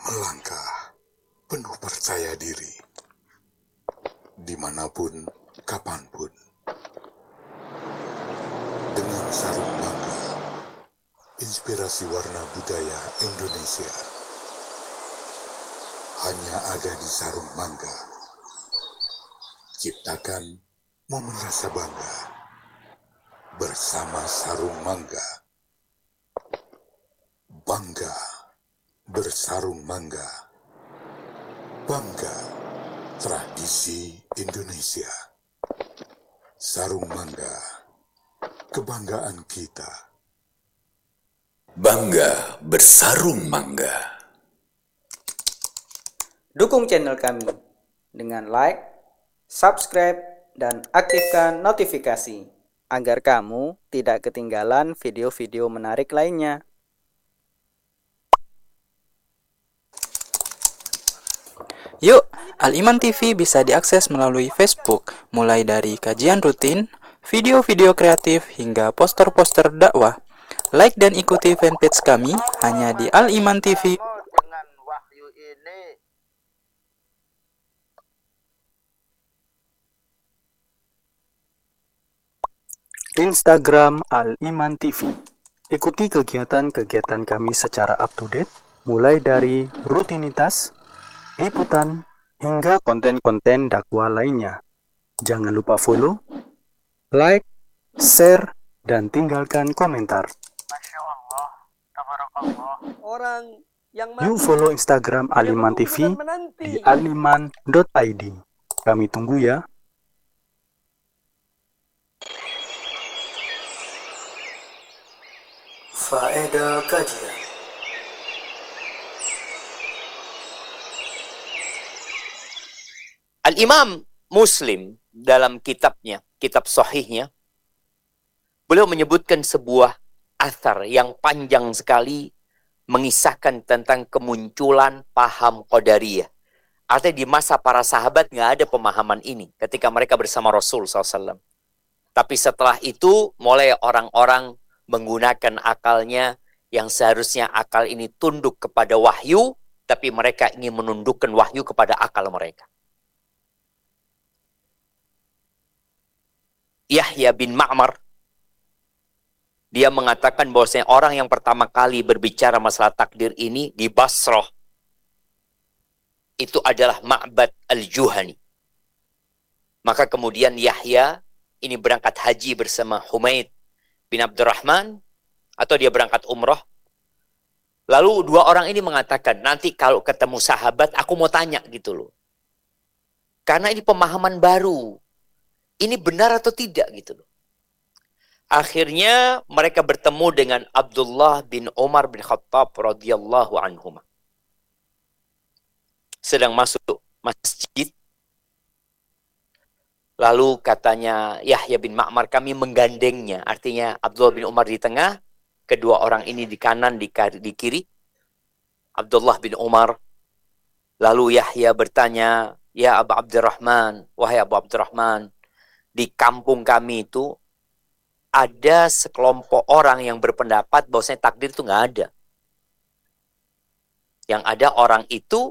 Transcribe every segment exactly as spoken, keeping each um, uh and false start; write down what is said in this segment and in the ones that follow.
melangkah penuh percaya diri, dimanapun, kapanpun, dengan sarung bangga, inspirasi warna budaya Indonesia hanya ada di Sarung Mangga. Ciptakan momen rasa bangga bersama Sarung Mangga. Bangga bersarung mangga. Bangga tradisi Indonesia. Sarung Mangga, kebanggaan kita. Bangga bersarung mangga. Dukung channel kami dengan like, subscribe, dan aktifkan notifikasi agar kamu tidak ketinggalan video-video menarik lainnya. Yuk, Al-Iman T V bisa diakses melalui Facebook, mulai dari kajian rutin, video-video kreatif, hingga poster-poster dakwah. Like dan ikuti fanpage kami hanya di Al-Iman T V. Dengan wahyu ini Instagram Al-Iman T V. Ikuti kegiatan-kegiatan kami secara up-to-date, mulai dari rutinitas, liputan, hingga konten-konten dakwah lainnya. Jangan lupa follow, like, share, dan tinggalkan komentar. Masya Allah, tabarakallah. Orang yang Yuk follow Instagram Al-Iman T V di aliman dot i d. Kami tunggu ya. Faedah kajian. Al-Imam Muslim dalam kitabnya, kitab sahihnya, beliau menyebutkan sebuah athar yang panjang sekali mengisahkan tentang kemunculan paham Qadariyah. Artinya di masa para sahabat nggak ada pemahaman ini ketika mereka bersama Rasul shallallahu alaihi wasallam. Tapi setelah itu mulai orang-orang menggunakan akalnya yang seharusnya akal ini tunduk kepada wahyu, tapi mereka ingin menundukkan wahyu kepada akal mereka. Yahya bin Ma'mar, dia mengatakan bahwasanya orang yang pertama kali berbicara masalah takdir ini di Basrah itu adalah Ma'bad al-Juhani. Maka kemudian Yahya ini berangkat haji bersama Humaid bin Abdurrahman, atau dia berangkat umroh. Lalu dua orang ini mengatakan, nanti kalau ketemu sahabat aku mau tanya gitu loh. Karena ini pemahaman baru. Ini benar atau tidak gitu loh. Akhirnya mereka bertemu dengan Abdullah bin Umar bin Khattab radhiyallahu anhuma. Sedang masuk masjid. Lalu katanya Yahya bin Ma'mar, kami menggandengnya. Artinya Abdullah bin Umar di tengah, kedua orang ini di kanan, di, di kiri. Abdullah bin Umar. Lalu Yahya bertanya, ya Abu Abdurrahman, wahai Abu Abdurrahman, di kampung kami itu ada sekelompok orang yang berpendapat bahwasanya takdir itu nggak ada. Yang ada orang itu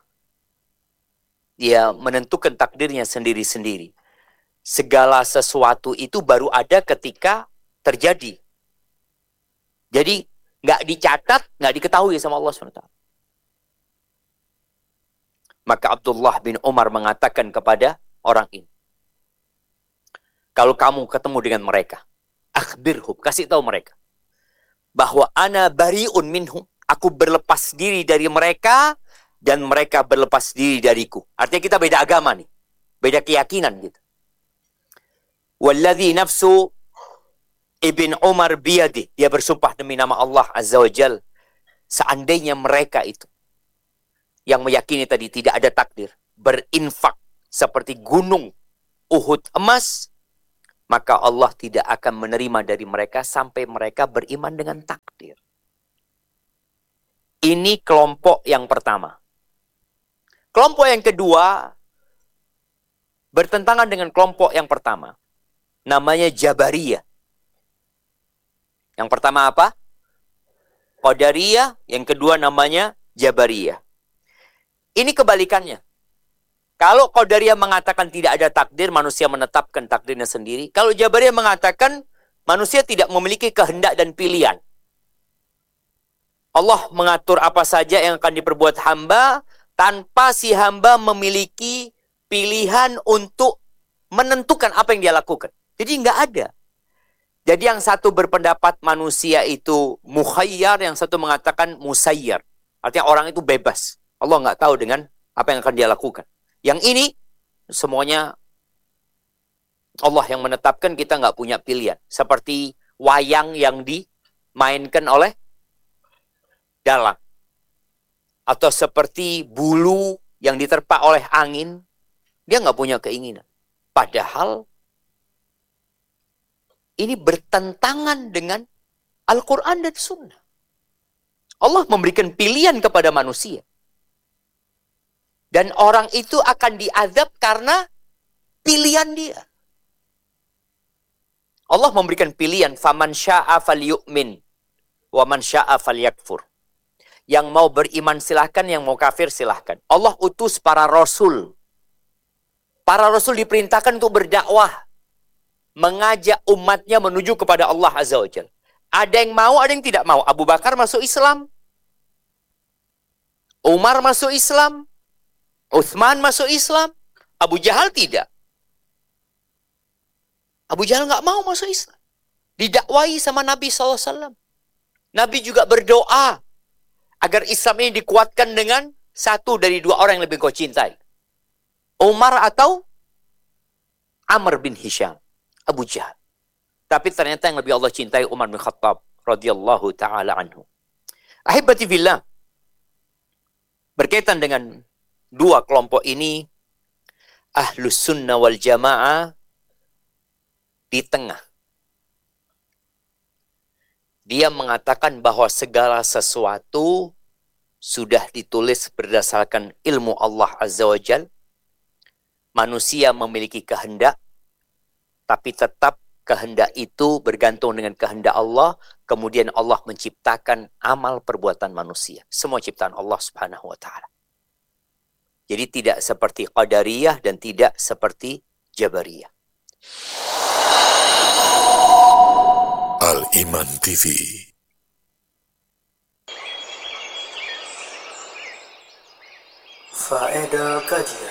dia menentukan takdirnya sendiri-sendiri. Segala sesuatu itu baru ada ketika terjadi. Jadi nggak dicatat, nggak diketahui sama Allah subhanahu wa taala. Maka Abdullah bin Umar mengatakan kepada orang ini, kalau kamu ketemu dengan mereka, akhbirhum, kasih tahu mereka bahwa ana bariun minhum, aku berlepas diri dari mereka dan mereka berlepas diri dariku. Artinya kita beda agama nih, beda keyakinan gitu. Walladzi nafsu Ibn Umar biyadi, dia bersumpah demi nama Allah Azza wa Jal, seandainya mereka itu yang meyakini tadi tidak ada takdir, berinfak seperti gunung Uhud emas, maka Allah tidak akan menerima dari mereka sampai mereka beriman dengan takdir. Ini kelompok yang pertama. Kelompok yang kedua bertentangan dengan kelompok yang pertama. Namanya Jabariyah. Yang pertama apa? Qadariyah. Yang kedua namanya Jabariyah. Ini kebalikannya. Kalau Qadariyah mengatakan tidak ada takdir, manusia menetapkan takdirnya sendiri. Kalau Jabariyah mengatakan manusia tidak memiliki kehendak dan pilihan. Allah mengatur apa saja yang akan diperbuat hamba tanpa si hamba memiliki pilihan untuk menentukan apa yang dia lakukan. Jadi nggak ada. Jadi yang satu berpendapat manusia itu mukhayyar, yang satu mengatakan musayyar. Artinya orang itu bebas. Allah nggak tahu dengan apa yang akan dia lakukan. Yang ini semuanya Allah yang menetapkan, kita nggak punya pilihan. Seperti wayang yang dimainkan oleh dalang. Atau seperti bulu yang diterpa oleh angin. Dia nggak punya keinginan. Padahal ini bertentangan dengan Al-Quran dan Sunnah. Allah memberikan pilihan kepada manusia. Dan orang itu akan diazab karena pilihan dia. Allah memberikan pilihan. Faman sya'a falyu'min. Wa man sya'a falyakfur. Yang mau beriman silahkan, yang mau kafir silahkan. Allah utus para rasul. Para rasul diperintahkan untuk berdakwah. Mengajak umatnya menuju kepada Allah Azza wa Jalla. Ada yang mau, ada yang tidak mau. Abu Bakar masuk Islam. Umar masuk Islam. Uthman masuk Islam. Abu Jahal tidak. Abu Jahal nggak mau masuk Islam. Didakwai sama Nabi shallallahu alaihi wasallam. Nabi juga berdoa agar Islam ini dikuatkan dengan satu dari dua orang yang lebih kau cintai. Umar atau Amr bin Hisham. Abu Jahal. Tapi ternyata yang lebih Allah cintai Umar bin Khattab radhiyallahu taala anhu. Ahibati fillah. Berkaitan dengan dua kelompok ini, Ahlus Sunnah wal Jamaah di tengah. Dia mengatakan bahwa segala sesuatu sudah ditulis berdasarkan ilmu Allah Azza wa Jalla. Manusia memiliki kehendak, tapi tetap kehendak itu bergantung dengan kehendak Allah. Kemudian Allah menciptakan amal perbuatan manusia. Semua ciptaan Allah Subhanahu wa Ta'ala. Jadi tidak seperti Qadariyah dan tidak seperti Jabariyah. Al-Iman T V. Faedah kajian.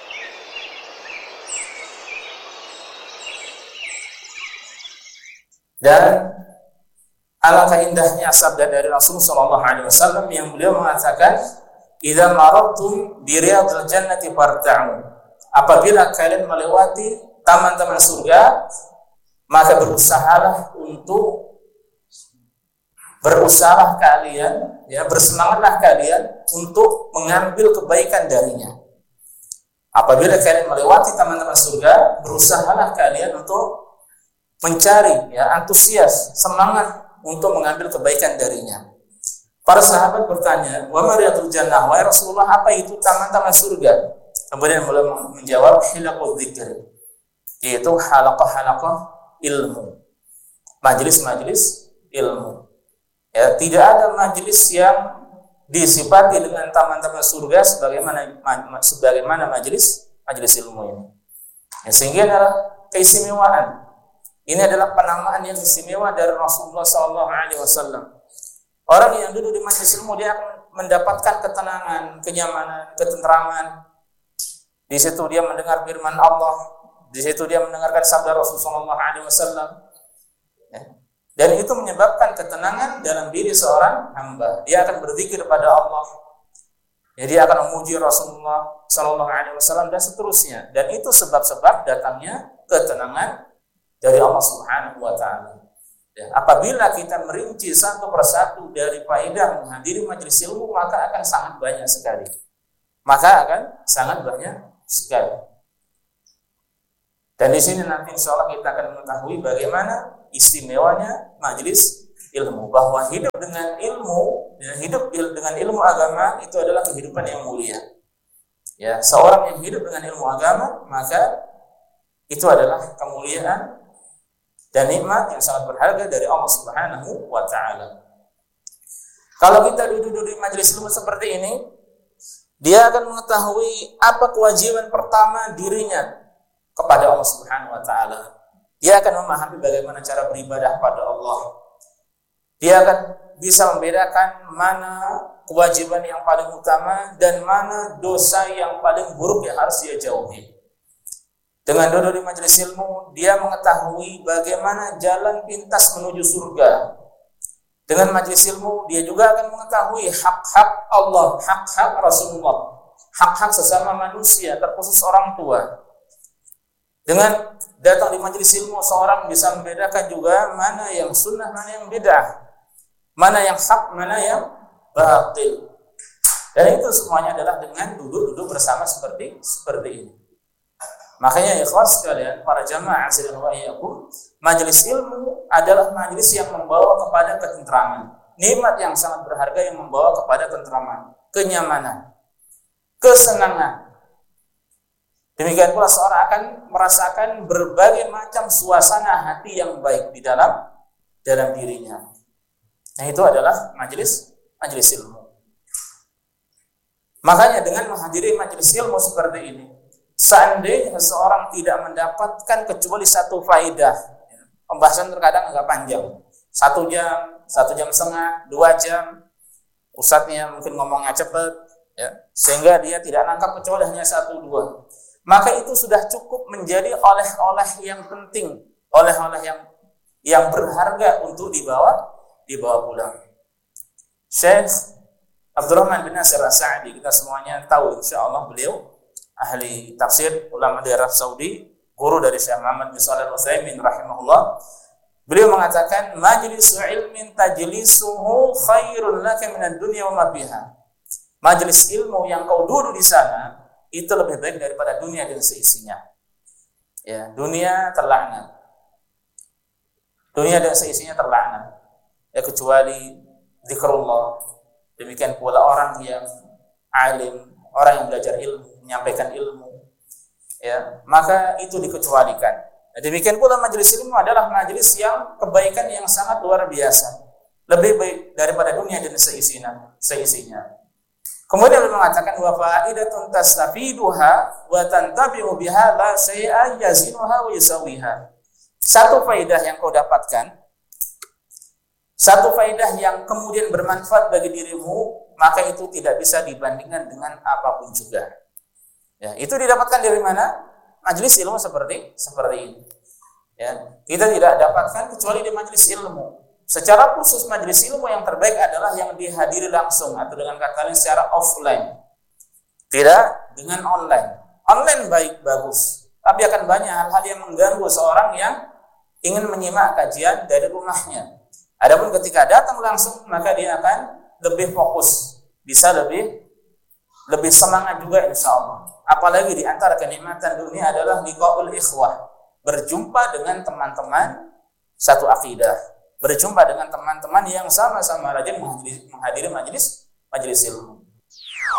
Dan alangkah indahnya sabda dari Rasul sallallahu alaihi wasallam yang beliau mengatakan, "Idza maradtum bi riyadil jannati farta'u." Apabila kalian melewati taman-taman surga, maka berusahalah untuk berusahalah kalian, ya bersemangatlah kalian untuk mengambil kebaikan darinya. Apabila kalian melewati taman-taman surga, berusahalah kalian untuk mencari, ya antusias, semangat untuk mengambil kebaikan darinya. Para sahabat bertanya, "Wa ma riyadul jannah?" Wahai Rasulullah, apa itu taman-taman surga? Kemudian beliau menjawab, "Hilaqul dzikr." Yaitu halaqah-halaqah ilmu. Majelis-majelis ilmu. Ya, tidak ada majelis yang disifati dengan taman-taman surga sebagaimana sebagaimana majelis majelis ilmu ini. Ya, sehingga adalah keistimewaan. Ini adalah penamaan yang istimewa dari Rasulullah sallallahu alaihi wasallam. Orang yang duduk di majelis ilmu dia akan mendapatkan ketenangan, kenyamanan, ketentraman. Di situ dia mendengar firman Allah, di situ dia mendengarkan sabda Rasulullah sallallahu alaihi wasallam. Ya. Dan itu menyebabkan ketenangan dalam diri seorang hamba. Dia akan berzikir pada Allah. Ya, dia akan memuji Rasulullah sallallahu alaihi wasallam dan seterusnya. Dan itu sebab-sebab datangnya ketenangan dari Allah Subhanahu wa Ta'ala. Ya, apabila kita merinci satu persatu dari faedah menghadiri majelis ilmu, maka akan sangat banyak sekali. Maka akan sangat banyak sekali. Dan di sini nanti insya Allah kita akan mengetahui bagaimana istimewanya majelis ilmu. Bahwa hidup dengan ilmu, ya, hidup dengan ilmu agama itu adalah kehidupan yang mulia. Ya, seorang yang hidup dengan ilmu agama, maka itu adalah kemuliaan dan nikmat yang sangat berharga dari Allah Subhanahu wa Ta'ala. Kalau kita duduk-duduk di majelis ilmu seperti ini, Dia akan mengetahui apa kewajiban pertama dirinya kepada Allah Subhanahu wa taala. Dia akan memahami bagaimana cara beribadah pada Allah. Dia akan bisa membedakan mana kewajiban yang paling utama dan mana dosa yang paling buruk yang harus dia jauhi. Dengan duduk di majelis ilmu, dia mengetahui bagaimana jalan pintas menuju surga. Dengan majelis ilmu, dia juga akan mengetahui hak-hak Allah, hak-hak Rasulullah, hak-hak sesama manusia, terkhusus orang tua. Dengan datang di majelis ilmu, seorang bisa membedakan juga mana yang sunnah, mana yang bid'ah, mana yang hak, mana yang batil. Dan itu semuanya adalah dengan duduk-duduk bersama seperti seperti ini. Makanya ikhwan sekalian, para jamaah azza wa iyyakum, majelis ilmu adalah majelis yang membawa kepada ketentraman. Nikmat yang sangat berharga yang membawa kepada ketentraman, kenyamanan, kesenangan. Demikian pula seorang akan merasakan berbagai macam suasana hati yang baik di dalam dalam dirinya. Nah, itu adalah majelis majelis ilmu. Makanya dengan menghadiri majelis ilmu seperti ini, seandainya seseorang tidak mendapatkan kecuali satu faedah, pembahasan terkadang agak panjang, satu jam, satu jam setengah, dua jam, ustadznya mungkin ngomongnya cepat, ya, sehingga dia tidak nangkap kecuali hanya satu dua, maka itu sudah cukup menjadi oleh-oleh yang penting, oleh-oleh yang yang berharga untuk dibawa dibawa pulang. Syekh Abdurrahman bin Nasir As-Sa'di, kita semuanya tahu insyaallah beliau ahli tafsir, ulama dari Arab Saudi, guru dari Syekh Muhammad bin Shalih Al-Utsaimin rahimahullah. Beliau mengatakan, majlisu ilmin tajlisuhu khairun laka minad dunya wa ma fiha. Majelis ilmu yang kau duduk di sana itu lebih baik daripada dunia dan seisinya. Ya, dunia terlaknat. Dunia dan seisinya terlaknat. Ya, kecuali zikrullah. Demikian pula orang yang alim, orang yang belajar ilmu, menyampaikan ilmu, ya, maka itu dikecualikan. Nah, demikian pula majelis ilmu adalah majelis yang kebaikan yang sangat luar biasa, lebih baik daripada dunia dan seisinya. seisinya. Kemudian beliau mengatakan wa faidatun tastafiduha wa tantabi'u biha la syai'a yazinuha wa yusawiha. Satu faedah yang kau dapatkan, satu faedah yang kemudian bermanfaat bagi dirimu, maka itu tidak bisa dibandingkan dengan apapun juga. Ya, itu didapatkan dari mana? Majelis ilmu seperti seperti ini. Ya, kita tidak dapatkan kecuali di majelis ilmu. Secara khusus majelis ilmu yang terbaik adalah yang dihadiri langsung atau dengan kata lain secara offline. Tidak dengan online. Online baik bagus, tapi akan banyak hal-hal yang mengganggu seorang yang ingin menyimak kajian dari rumahnya. Adapun ketika datang langsung, maka dia akan lebih fokus, bisa lebih lebih semangat juga insyaallah. Apalagi di antara kenikmatan dunia adalah liqaul ikhwah, berjumpa dengan teman-teman satu akidah, berjumpa dengan teman-teman yang sama-sama rajin menghadiri majelis majelis ilmu.